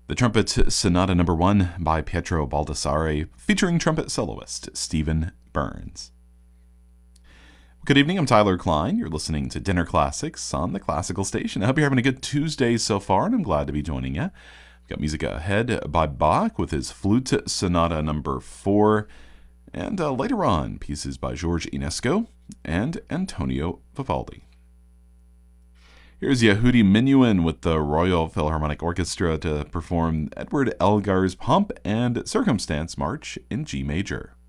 The Trumpet Sonata No. 1 by Pietro Baldassare, featuring trumpet soloist Stephen Burns. Good evening, I'm Tyler Klein. You're listening to Dinner Classics on the Classical Station. I hope you're having a good Tuesday so far, and I'm glad to be joining you. We've got music ahead by Bach with his Flute Sonata No. 4, and later on, pieces by George Enesco and Antonio Vivaldi. Here's Yehudi Menuhin with the Royal Philharmonic Orchestra to perform Edward Elgar's Pomp and Circumstance March in G major.